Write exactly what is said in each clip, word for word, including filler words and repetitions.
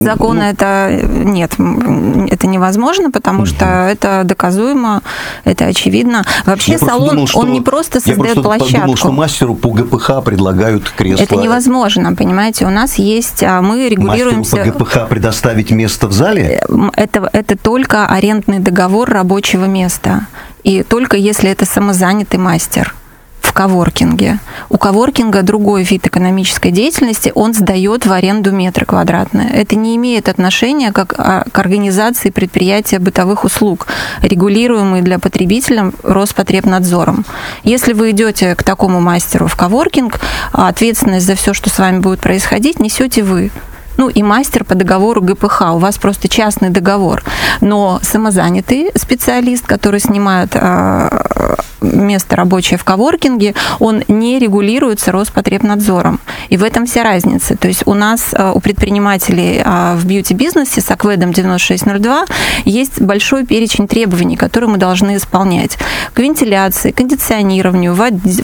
Закона ну, это нет, это невозможно, потому угу. что это доказуемо, это очевидно. Вообще я салон, думал, что, он не просто создает я площадку. Я подумал, что мастеру по ГПХ предлагают кресло. Это невозможно, понимаете, у нас есть, мы регулируемся... Мастеру по ГПХ предоставить место в зале? Это, это только арендный договор рабочего места, и только если это самозанятый мастер. В коворкинге. У коворкинга другой вид экономической деятельности, он сдает в аренду метры квадратные. Это не имеет отношения как к организации предприятия бытовых услуг, регулируемые для потребителя Роспотребнадзором. Если вы идете к такому мастеру в коворкинг, ответственность за все, что с вами будет происходить, несете вы. Ну, и мастер по договору ГПХ. У вас просто частный договор. Но самозанятый специалист, который снимает э, место рабочее в коворкинге, он не регулируется Роспотребнадзором. И в этом вся разница. То есть у нас, э, у предпринимателей э, в бьюти-бизнесе с АКВЭДом девяносто шесть ноль два есть большой перечень требований, которые мы должны исполнять. К вентиляции, кондиционированию,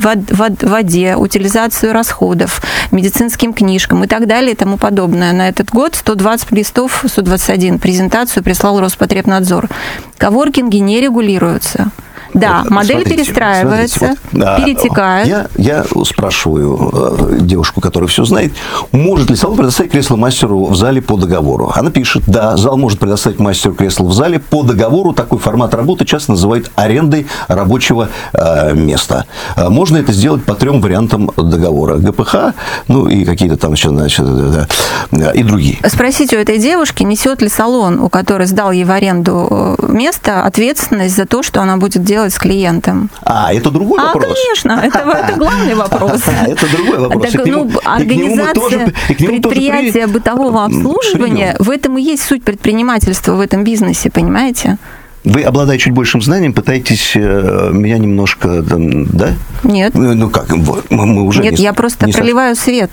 воде, утилизацию расходов, медицинским книжкам и так далее и тому подобное. На этот год сто двадцать листов, сто двадцать один презентацию прислал Роспотребнадзор. Коворкинги не регулируются. Да, вот, модель смотрите, перестраивается, смотрите, вот, перетекает. Я, я спрашиваю девушку, которая все знает, может ли салон предоставить кресло мастеру в зале по договору? Она пишет, да, зал может предоставить мастеру кресло в зале по договору. Такой формат работы часто называют арендой рабочего э, места. Можно это сделать по трем вариантам договора. ГПХ, ну и какие-то там еще, значит, да, и другие. Спросите у этой девушки, несет ли салон, у которой сдал ей в аренду место, ответственность за то, что она будет делать с клиентом. А, это другой а, вопрос? А, конечно, это, это главный вопрос. Это другой вопрос. Так, ну, организация предприятия бытового обслуживания, в этом и есть суть предпринимательства в этом бизнесе, понимаете? Вы, обладая чуть большим знанием, пытаетесь меня немножко, да? Нет. Ну как, мы, мы уже Нет, не, я просто не проливаю со... свет.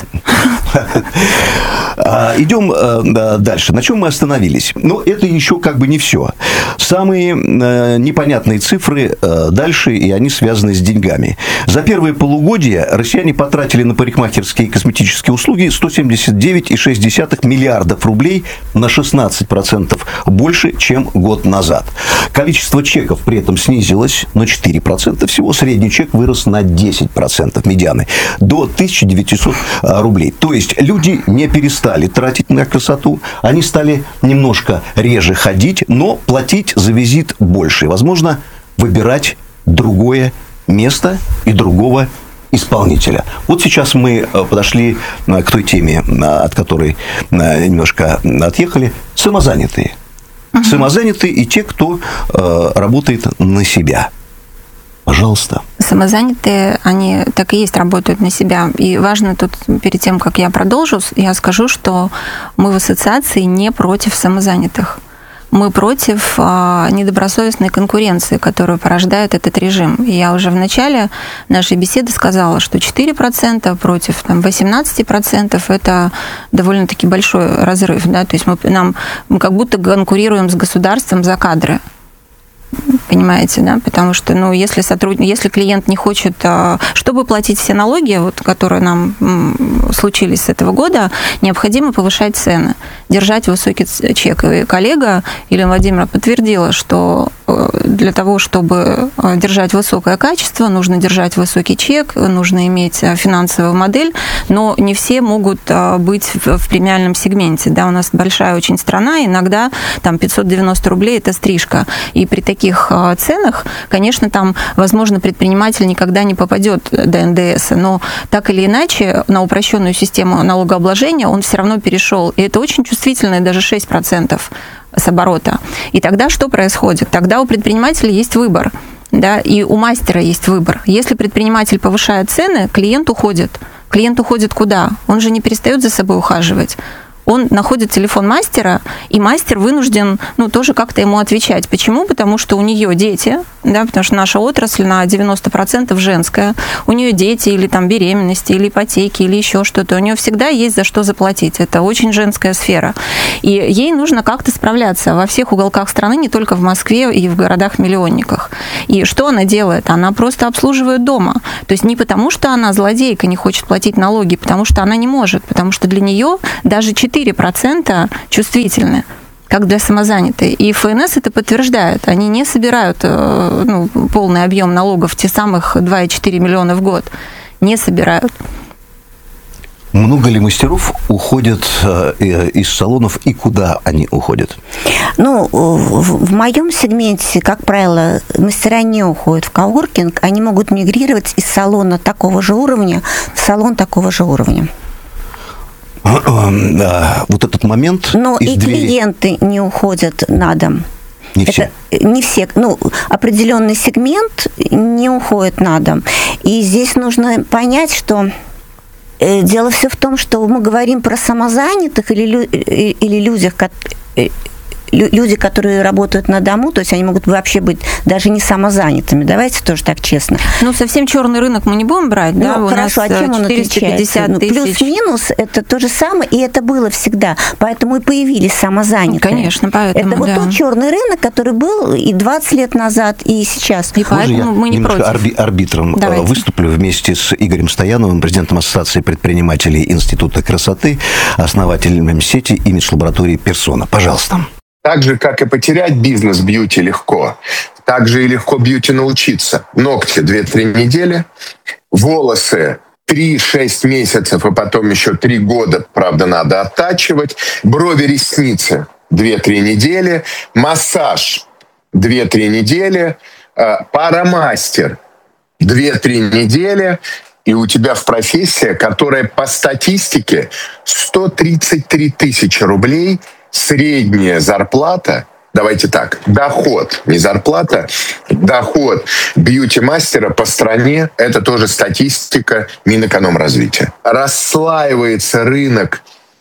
Идем дальше. На чем мы остановились? Ну, это еще как бы не все. Самые непонятные цифры дальше, и они связаны с деньгами. За первое полугодие россияне потратили на парикмахерские и косметические услуги сто семьдесят девять целых шесть десятых миллиардов рублей, на шестнадцать процентов больше, чем год назад. Количество чеков при этом снизилось на четыре процента всего. Средний чек вырос на десять процентов медианы, до тысяча девятьсот рублей. То есть люди не перестали тратить на красоту, они стали немножко реже ходить, но платить за визит больше. И, возможно, выбирать другое место и другого исполнителя. Вот сейчас мы подошли к той теме, от которой немножко отъехали. Самозанятые. Uh-huh. Самозанятые и те, кто э, работает на себя. Пожалуйста. Самозанятые, они так и есть, работают на себя. И важно тут, перед тем, как я продолжу, я скажу, что мы в ассоциации не против самозанятых. Мы против а, недобросовестной конкуренции, которую порождает этот режим. И я уже в начале нашей беседы сказала, что четыре процента против там, восемнадцать процентов – это довольно-таки большой разрыв. Да? То есть мы, нам, мы как будто конкурируем с государством за кадры. Понимаете, да? Потому что, ну, если сотрудник, если клиент не хочет, чтобы платить все налоги, вот, которые нам случились с этого года, необходимо повышать цены, держать высокий чек. И коллега Елена Владимировна подтвердила, что для того, чтобы держать высокое качество, нужно держать высокий чек, нужно иметь финансовую модель, но не все могут быть в премиальном сегменте. Да? У нас большая очень страна, иногда там пятьсот девяносто рублей – это стрижка. И при таких ценах, конечно, там, возможно, предприниматель никогда не попадет до эн дэ эс, но так или иначе на упрощенную систему налогообложения он все равно перешел. И это очень чувствительно, даже шесть процентов с оборота. И тогда что происходит? Тогда у предпринимателя есть выбор, да, и у мастера есть выбор. Если предприниматель повышает цены, клиент уходит. Клиент уходит куда? Он же не перестает за собой ухаживать. Он находит телефон мастера И мастер вынужден, ну, тоже как-то ему отвечать. Почему? Потому что у нее дети, да, потому что наша отрасль на девяносто процентов женская, у нее дети или там беременности, или ипотеки, или еще что-то. У нее всегда есть за что заплатить. Это очень женская сфера. И ей нужно как-то справляться во всех уголках страны, не только в Москве и в городах-миллионниках. И что она делает? Она просто обслуживает дома. То есть не потому, что она злодейка, не хочет платить налоги, потому что она не может, потому что для нее даже четыре процента чувствительны, как для самозанятой. И ФНС это подтверждает. Они не собирают ну, полный объем налогов, те самых два и четыре миллиона в год. Не собирают. Много ли мастеров уходят из салонов и куда они уходят? Ну, в, в моем сегменте, как правило, мастера не уходят в коворкинг, они могут мигрировать из салона такого же уровня в салон такого же уровня. Вот этот момент... Но и двери... клиенты не уходят на дом. Не все? Это, не все. Ну, определенный сегмент не уходит на дом. И здесь нужно понять, что... Дело все в том, что мы говорим про самозанятых или, или людях, люди, которые работают на дому, то есть они могут вообще быть даже не самозанятыми. Давайте тоже так честно. Ну, совсем черный рынок мы не будем брать, да? Ну, У хорошо, нас а чем он отличается? Ну, плюс-минус это то же самое, и это было всегда. Поэтому и появились самозанятые. Конечно, поэтому, это вот да. тот черный рынок, который был и двадцать лет назад, и сейчас. И поэтому мы не против. Арби- арбитром Давайте. Выступлю вместе с Игорем Стояновым, президентом Ассоциации предпринимателей Института красоты, основателем сети имидж-лаборатории «Персона». Пожалуйста. Так же, как и потерять бизнес бьюти легко, так же и легко бьюти научиться. Ногти две-три недели, волосы три-шесть месяцев, и потом еще три года, правда, надо оттачивать, брови, ресницы две-три недели, массаж две-три недели, парамастер две-три недели, и у тебя в профессия, которая по статистике сто тридцать три тысячи рублей, средняя зарплата, давайте так, доход, не зарплата, доход бьюти-мастера по стране, это тоже статистика Минэкономразвития. Расслаивается рынок,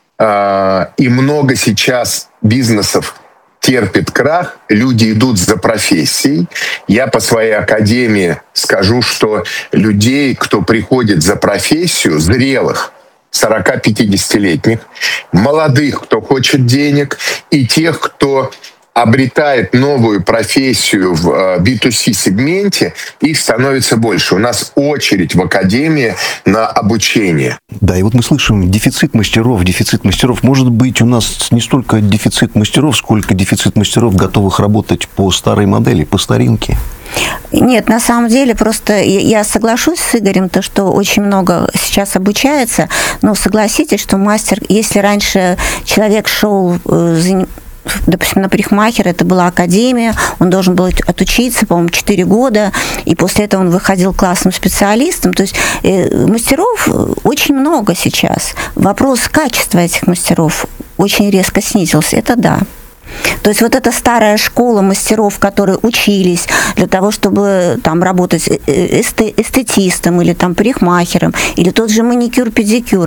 э, и много сейчас бизнесов терпит крах, люди идут за профессией. Я по своей академии скажу, что людей, кто приходит за профессию, зрелых, сорок-пятидесятилетних, молодых, кто хочет денег, и тех, кто обретает новую профессию в би ту си-сегменте, их становится больше. У нас очередь в академии на обучение. Да, и вот мы слышим дефицит мастеров, дефицит мастеров. Может быть, у нас не столько дефицит мастеров, сколько дефицит мастеров, готовых работать по старой модели, по старинке. Нет, на самом деле, просто я соглашусь с Игорем, то, что очень много сейчас обучается, но согласитесь, что мастер, если раньше человек шел, допустим, на парикмахера, это была академия, он должен был отучиться, по-моему, четыре года, и после этого он выходил классным специалистом. То есть мастеров очень много сейчас. Вопрос качества этих мастеров очень резко снизился, это да. То есть вот эта старая школа мастеров, которые учились для того, чтобы там работать эстетистом или там парикмахером, или тот же маникюр-педикюр,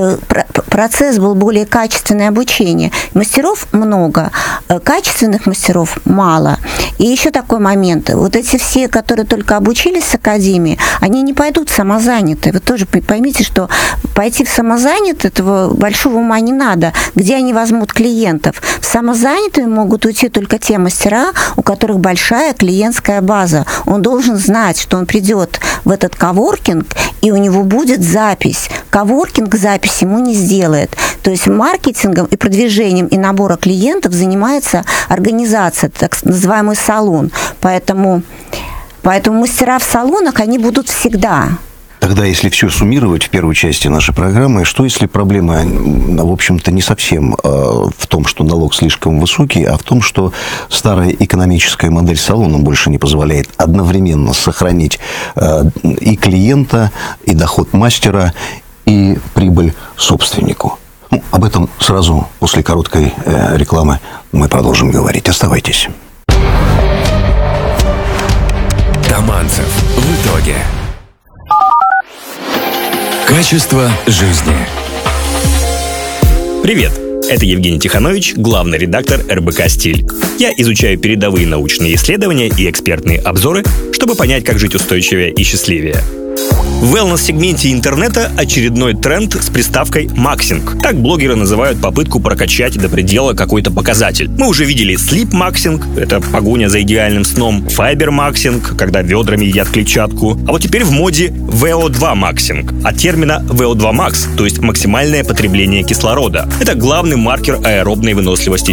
процесс был более качественное обучение. Мастеров много, качественных мастеров мало. И еще такой момент. Вот эти все, которые только обучились с академии, они не пойдут в самозанятые. Вы тоже поймите, что пойти в самозанятые, этого большого ума не надо. Где они возьмут клиентов? В самозанятые могут уйти только те мастера, у которых большая клиентская база. Он должен знать, что он придет в этот коворкинг, и у него будет запись. Коворкинг запись ему не сделает. То есть маркетингом и продвижением и набором клиентов занимается организация, так называемый салон. Поэтому, поэтому мастера в салонах, они будут всегда. Тогда, если все суммировать в первой части нашей программы, что если проблема, в общем-то, не совсем в том, что налог слишком высокий, а в том, что старая экономическая модель салона больше не позволяет одновременно сохранить и клиента, и доход мастера, и прибыль собственнику? Ну, об этом сразу после короткой рекламы мы продолжим говорить. Оставайтесь. Таманцев. В итоге. Качество жизни. Привет! Это Евгений Тиханович, главный редактор эр бэ ка «Стиль». Я изучаю передовые научные исследования и экспертные обзоры, чтобы понять, как жить устойчивее и счастливее. В wellness-сегменте интернета очередной тренд с приставкой «максинг». Так блогеры называют попытку прокачать до предела какой-то показатель. Мы уже видели sleep-максинг, это погоня за идеальным сном, fiber-максинг, когда ведрами едят клетчатку. А вот теперь в моде вэ о два максинг, от термина вэ о два макс, то есть максимальное потребление кислорода. Это главный маркер аэробной выносливости